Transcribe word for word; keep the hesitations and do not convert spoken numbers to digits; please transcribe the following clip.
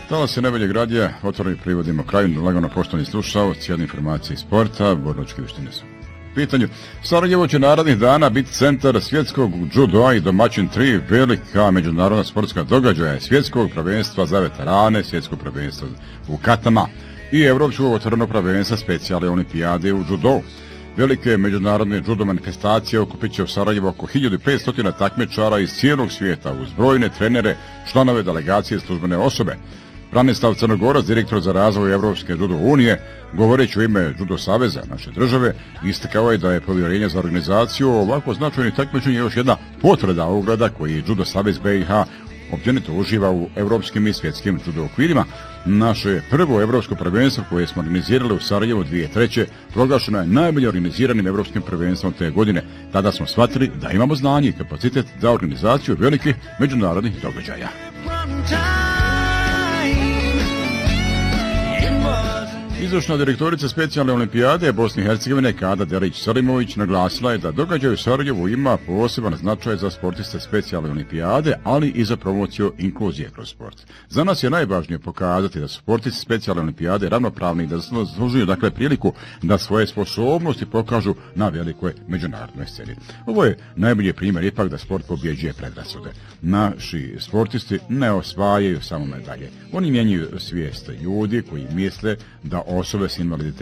Danas se Nebelje Gradija, otvoreni privodimo kraju, lagano poštovani slušalci, cijeli informacije iz sporta, borilačke vještine su u pitanju. Sarajevo će narednih dana biti centar svjetskog judoa i domaćin tri velika međunarodna sportska događaja, svjetskog prvenstva za veterane, svjetskog prvenstva u katama i evropskog otvorenog prvenstva specijalne olimpijade u judou. Velike međunarodne judo manifestacije okupit će u Sarajevo oko hiljadu petsto takmičara iz cijelog svijeta uz brojne trenere, članove delegacije i službene osobe. Branislav Crnogorac, direktor za razvoj Evropske judo unije, govoreći u ime Judo saveza naše države, istakao je da je povjerenje za organizaciju ovako značajnih takmičenja još jedna potvrda ugleda koji Judo savez B i H općenito uživa u evropskim i svjetskim judo okvirima. Naše prvo evropsko prvenstvo koje smo organizirali u Sarajevu dvije tisuće treće proglašeno je najbolje organiziranim evropskim prvenstvom te godine. Tada smo shvatili da imamo znanje i kapacitet za organizaciju velikih međunarodnih događaja. Izvršna direktorica specijalne olimpijade Bosne i Hercegovine Kada Delić-Selimović naglasila je da događaj u Sarajevu ima poseban značaj za sportiste specijalne olimpijade, ali i za promociju inkluzije kroz sport. Za nas je najvažnije pokazati da su sportisti specijalne olimpijade ravnopravni i da zaslužuju dakle priliku da svoje sposobnosti pokažu na velikoj međunarodnoj sceni. Ovo je najbolji primjer ipak da sport pobjeđuje predrasude. Naši sportisti ne osvajaju samo medalje. Oni mijenjaju svijest ljudi koji misle da osobe s invaliditetom